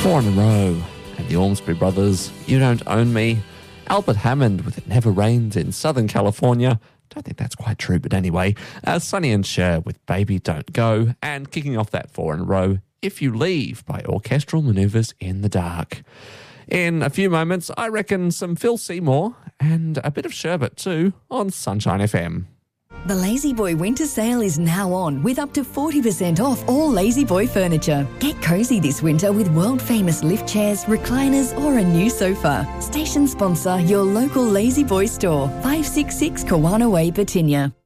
4 in a row. And the Ormsby Brothers, You Don't Own Me. Albert Hammond with It Never Rains in Southern California. Don't think that's quite true, but anyway. Sonny and Cher with Baby Don't Go. And kicking off that 4 in a row, If You Leave by Orchestral Manoeuvres in the Dark. In a few moments, I reckon some Phil Seymour and a bit of Sherbet too on Sunshine FM. The Lazy Boy winter sale is now on with up to 40% off all Lazy Boy furniture. Get cosy this winter with world-famous lift chairs, recliners or a new sofa. Station sponsor, your local Lazy Boy store, 566 Kawana Way, Batinia.